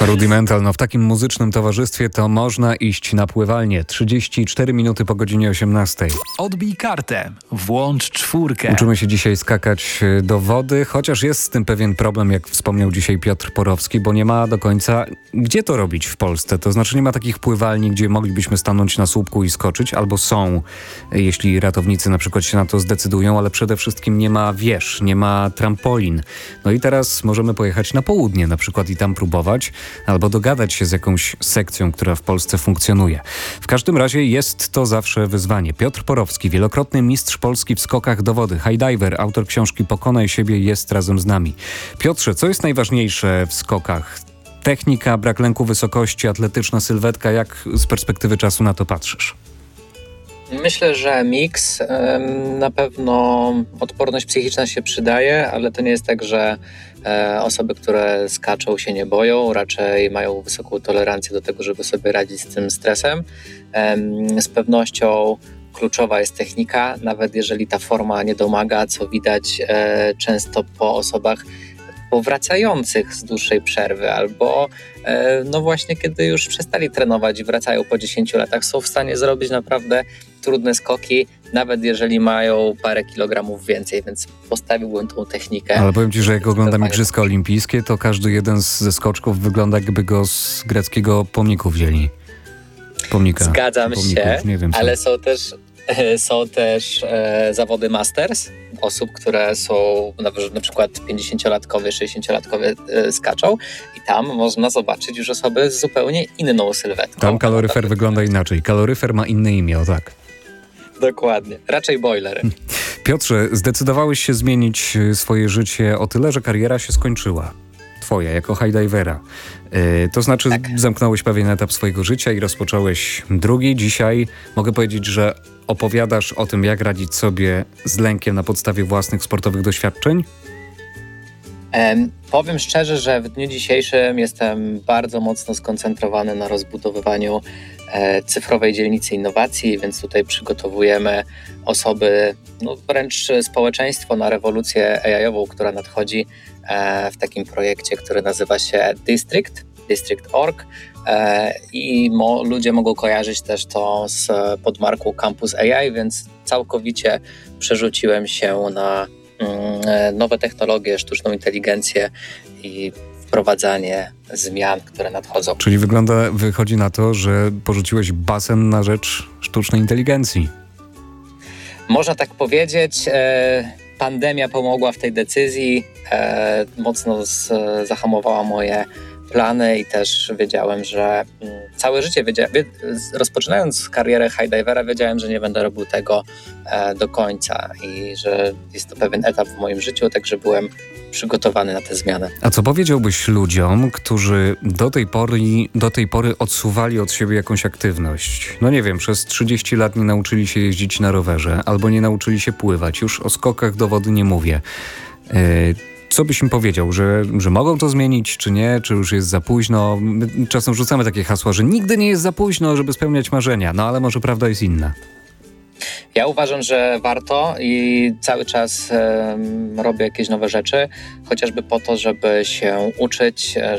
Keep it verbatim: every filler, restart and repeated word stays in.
Rudimental, no w takim muzycznym towarzystwie to można iść na pływalnię. trzydzieści cztery minuty po godzinie osiemnastej. Odbij kartę, włącz czwórkę. Uczymy się dzisiaj skakać do wody, chociaż jest z tym pewien problem, jak wspomniał dzisiaj Piotr Porowski, bo nie ma do końca gdzie to robić w Polsce. To znaczy nie ma takich pływalni, gdzie moglibyśmy stanąć na słupku i skoczyć, albo są, jeśli ratownicy na przykład się na to zdecydują, ale przede wszystkim nie ma wież, nie ma trampolin. No i teraz możemy pojechać na południe na przykład i tam próbować, albo dogadać się z jakąś sekcją, która w Polsce funkcjonuje. W każdym razie jest to zawsze wyzwanie. Piotr Porowski, wielokrotny mistrz Polski w skokach do wody, highdiver, autor książki Pokonaj siebie, jest razem z nami. Piotrze, co jest najważniejsze w skokach? Technika, brak lęku wysokości, atletyczna sylwetka. Jak z perspektywy czasu na to patrzysz? Myślę, że miks. Na pewno odporność psychiczna się przydaje, ale to nie jest tak, że osoby, które skaczą, się nie boją, raczej mają wysoką tolerancję do tego, żeby sobie radzić z tym stresem. Z pewnością kluczowa jest technika, nawet jeżeli ta forma nie domaga, co widać często po osobach powracających z dłuższej przerwy albo no właśnie kiedy już przestali trenować i wracają po dziesięciu latach, są w stanie zrobić naprawdę trudne skoki, nawet jeżeli mają parę kilogramów więcej, więc postawiłbym tą technikę. Ale powiem Ci, że jak oglądam Igrzyska Olimpijskie, to każdy jeden ze skoczków wygląda, jakby go z greckiego pomniku wzięli. Pomnika. Zgadzam Pomników, się, nie wiem, ale są też Są też e, zawody masters, osób, które są na, na przykład pięćdziesięciolatkowie, sześćdziesięciolatkowie e, skaczą i tam można zobaczyć już osoby z zupełnie inną sylwetką. Tam kaloryfer wygląda inaczej. Kaloryfer ma inne imię, o tak. Dokładnie. Raczej boiler. Piotrze, zdecydowałeś się zmienić swoje życie o tyle, że kariera się skończyła. Twoja, jako highdivera. Yy, to znaczy tak. Zamknąłeś pewien etap swojego życia i rozpocząłeś drugi. Dzisiaj mogę powiedzieć, że opowiadasz o tym, jak radzić sobie z lękiem na podstawie własnych sportowych doświadczeń? Um, powiem szczerze, że w dniu dzisiejszym jestem bardzo mocno skoncentrowany na rozbudowywaniu e, cyfrowej dzielnicy innowacji, więc tutaj przygotowujemy osoby, no wręcz społeczeństwo na rewolucję A I-ową, która nadchodzi e, w takim projekcie, który nazywa się District, district kropka org e, i mo, ludzie mogą kojarzyć też to z podmarką Campus A I, więc całkowicie przerzuciłem się na nowe technologie, sztuczną inteligencję i wprowadzanie zmian, które nadchodzą. Czyli wygląda, wychodzi na to, że porzuciłeś basen na rzecz sztucznej inteligencji. Można tak powiedzieć. Pandemia pomogła w tej decyzji. Mocno z, zahamowała moje plany i też wiedziałem, że całe życie, wiedzia- rozpoczynając karierę highdivera, wiedziałem, że nie będę robił tego e, do końca i że jest to pewien etap w moim życiu, także byłem przygotowany na tę zmianę. A co powiedziałbyś ludziom, którzy do tej pory, do tej pory odsuwali od siebie jakąś aktywność? No nie wiem, przez trzydzieści lat nie nauczyli się jeździć na rowerze albo nie nauczyli się pływać. Już o skokach do wody nie mówię. E, Co byś im powiedział, że, że mogą to zmienić, czy nie, czy już jest za późno? My czasem rzucamy takie hasła, że nigdy nie jest za późno, żeby spełniać marzenia, no ale może prawda jest inna. Ja uważam, że warto i cały czas um, robię jakieś nowe rzeczy, chociażby po to, żeby się uczyć,